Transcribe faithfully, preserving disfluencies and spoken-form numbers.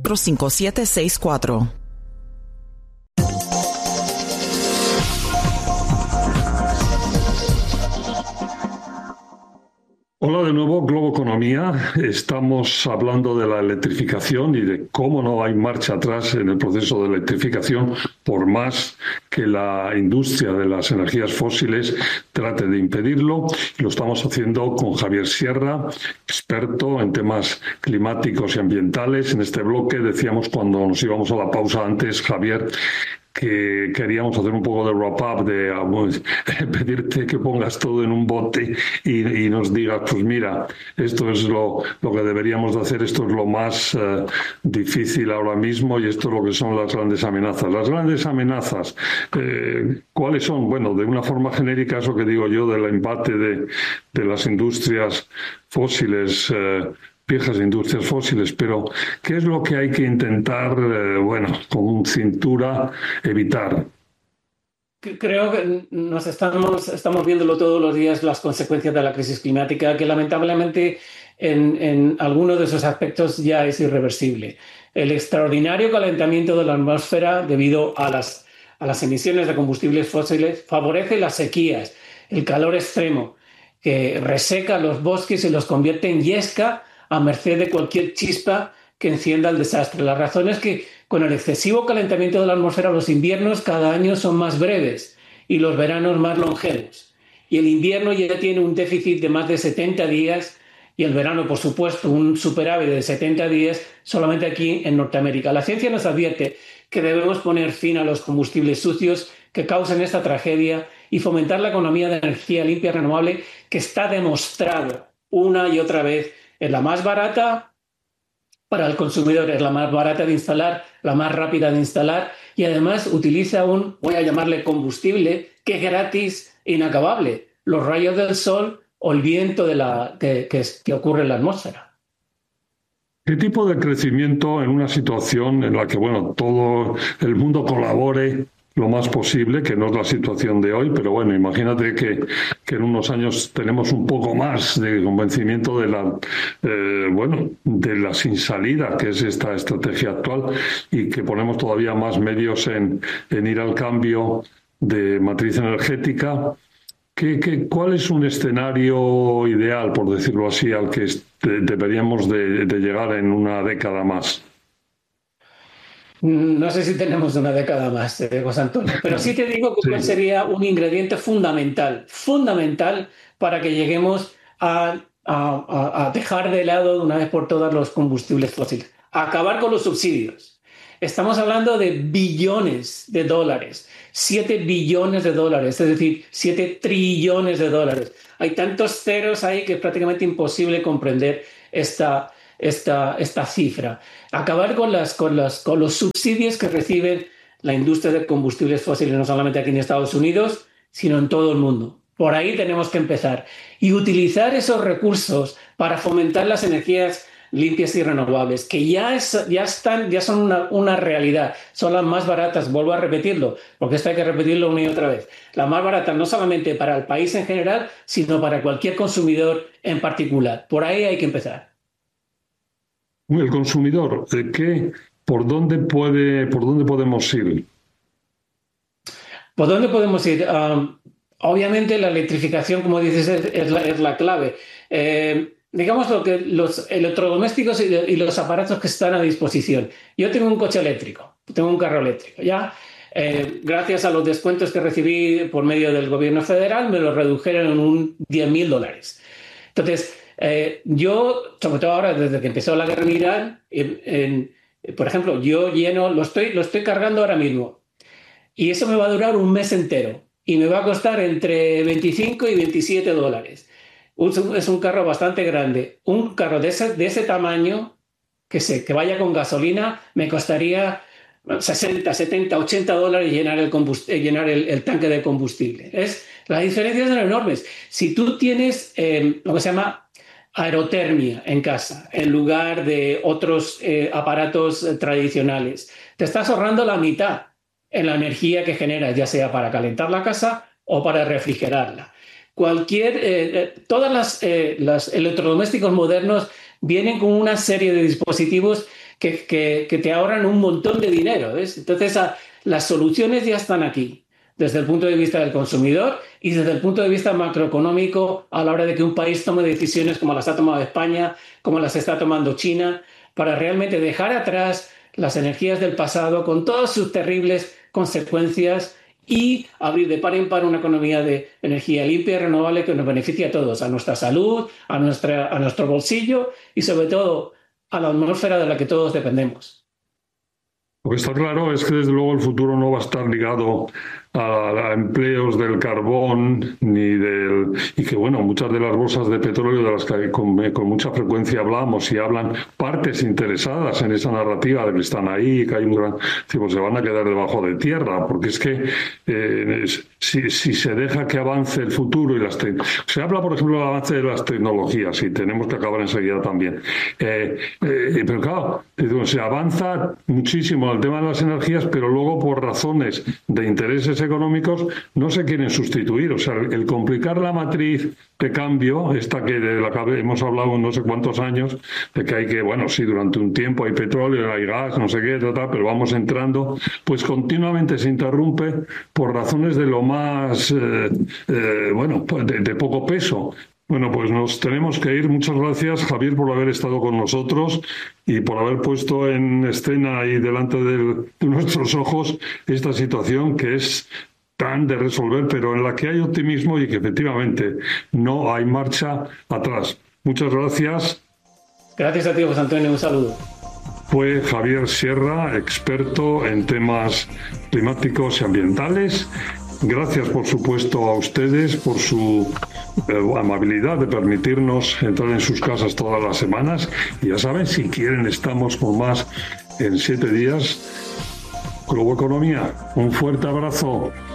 cinco siete seis cuatro. Hola de nuevo, Globo Economía. Estamos hablando de la electrificación y de cómo no hay marcha atrás en el proceso de electrificación, por más que la industria de las energías fósiles trate de impedirlo. Y lo estamos haciendo con Javier Sierra, experto en temas climáticos y ambientales. En este bloque decíamos cuando nos íbamos a la pausa antes, Javier, que queríamos hacer un poco de wrap-up, de vamos, pedirte que pongas todo en un bote y, y nos digas, pues mira, esto es lo, lo que deberíamos de hacer, esto es lo más uh, difícil ahora mismo y esto es lo que son las grandes amenazas. Las grandes amenazas, eh, ¿cuáles son? Bueno, de una forma genérica, eso que digo yo, del embate de, de las industrias fósiles, eh, viejas industrias fósiles, pero ¿qué es lo que hay que intentar, eh, bueno, con cintura, evitar? Creo que nos estamos, estamos viéndolo todos los días, las consecuencias de la crisis climática, que lamentablemente en, en algunos de esos aspectos ya es irreversible. El extraordinario calentamiento de la atmósfera debido a las, a las emisiones de combustibles fósiles favorece las sequías, el calor extremo, que reseca los bosques y los convierte en yesca a merced de cualquier chispa que encienda el desastre. La razón es que con el excesivo calentamiento de la atmósfera los inviernos cada año son más breves y los veranos más longevos. Y el invierno ya tiene un déficit de más de setenta días y el verano, por supuesto, un superávit de setenta días solamente aquí en Norteamérica. La ciencia nos advierte que debemos poner fin a los combustibles sucios que causan esta tragedia y fomentar la economía de energía limpia y renovable, que está demostrado una y otra vez es la más barata para el consumidor, es la más barata de instalar, la más rápida de instalar y además utiliza un, voy a llamarle combustible, que es gratis e inacabable, los rayos del sol o el viento de la, que, que, que ocurre en la atmósfera. ¿Qué tipo de crecimiento en una situación en la que, bueno, todo el mundo colabore lo más posible, que no es la situación de hoy, pero bueno, imagínate que, que en unos años tenemos un poco más de convencimiento de la, eh, bueno, de la sin salida, que es esta estrategia actual, y que ponemos todavía más medios en, en ir al cambio de matriz energética. ¿Qué, qué, ¿Cuál es un escenario ideal, por decirlo así, al que este, deberíamos de, de llegar en una década más? No sé si tenemos una década más, eh, José Antonio, pero sí te digo que sí. Cuál sería un ingrediente fundamental, fundamental para que lleguemos a, a, a dejar de lado de una vez por todas los combustibles fósiles, a acabar con los subsidios. Estamos hablando de billones de dólares, siete billones de dólares, es decir, siete trillones de dólares. Hay tantos ceros ahí que es prácticamente imposible comprender esta Esta, esta cifra. Acabar con, las, con, las, con los subsidios que recibe la industria de combustibles fósiles, no solamente aquí en Estados Unidos, sino en todo el mundo. Por ahí tenemos que empezar. Y utilizar esos recursos para fomentar las energías limpias y renovables, que ya, es, ya, están, ya son una, una realidad. Son las más baratas, vuelvo a repetirlo, porque esto hay que repetirlo una y otra vez. La más barata no solamente para el país en general, sino para cualquier consumidor en particular. Por ahí hay que empezar. El consumidor, ¿qué, por dónde puede, por dónde podemos ir? ¿Por dónde podemos ir? Um, obviamente la electrificación, como dices, es, es, la, es la clave. Eh, digamos lo que los electrodomésticos y, y los aparatos que están a disposición. Yo tengo un coche eléctrico, tengo un carro eléctrico, ¿ya? Eh, gracias a los descuentos que recibí por medio del gobierno federal, me lo redujeron en un diez mil dólares. Entonces, Eh, yo, sobre todo ahora, desde que empezó la guerra en Irán, en, en, por ejemplo, yo lleno, lo estoy, lo estoy cargando ahora mismo y eso me va a durar un mes entero y me va a costar entre veinticinco y veintisiete dólares. Un, es un carro bastante grande. Un carro de ese, de ese tamaño, que, se, que vaya con gasolina, me costaría sesenta, setenta, ochenta dólares llenar el, llenar el, el tanque de combustible. Es, las diferencias son enormes. Si tú tienes eh, lo que se llama aerotermia en casa, en lugar de otros eh, aparatos eh, tradicionales, te estás ahorrando la mitad en la energía que generas, ya sea para calentar la casa o para refrigerarla. Cualquier, eh, todas las, eh, los electrodomésticos modernos vienen con una serie de dispositivos que, que, que te ahorran un montón de dinero, ¿ves? Entonces, a, las soluciones ya están aquí, desde el punto de vista del consumidor y desde el punto de vista macroeconómico, a la hora de que un país tome decisiones como las ha tomado España, como las está tomando China, para realmente dejar atrás las energías del pasado con todas sus terribles consecuencias y abrir de par en par una economía de energía limpia y renovable que nos beneficie a todos, a nuestra salud, a, nuestra, a nuestro bolsillo y sobre todo a la atmósfera de la que todos dependemos. Lo que está claro es que desde luego el futuro no va a estar ligado a, a empleos del carbón ni del y que bueno, muchas de las bolsas de petróleo de las que con, con mucha frecuencia hablamos y hablan partes interesadas en esa narrativa de que están ahí, que hay un gran tipo, se van a quedar debajo de tierra, porque es que eh, si, si se deja que avance el futuro y las te- se habla por ejemplo del avance de las tecnologías y tenemos que acabar enseguida también, eh, eh, pero claro, se avanza muchísimo el tema de las energías, pero luego por razones de intereses económicos no se quieren sustituir. O sea, el complicar la matriz de cambio, esta que de la que hemos hablado no sé cuántos años, de que hay que, bueno, sí, durante un tiempo hay petróleo, hay gas, no sé qué, tal, pero vamos entrando, pues continuamente se interrumpe por razones de lo más, eh, eh, bueno, de, de poco peso. Bueno, pues nos tenemos que ir. Muchas gracias, Javier, por haber estado con nosotros y por haber puesto en escena y delante del, de nuestros ojos esta situación que es tan de resolver, pero en la que hay optimismo y que efectivamente no hay marcha atrás. Muchas gracias. Gracias a ti, José Antonio. Un saludo. Fue Javier Sierra, experto en temas climáticos y ambientales. Gracias, por supuesto, a ustedes por su eh, amabilidad de permitirnos entrar en sus casas todas las semanas. Y ya saben, si quieren, estamos con más en siete días. Globo Economía, un fuerte abrazo.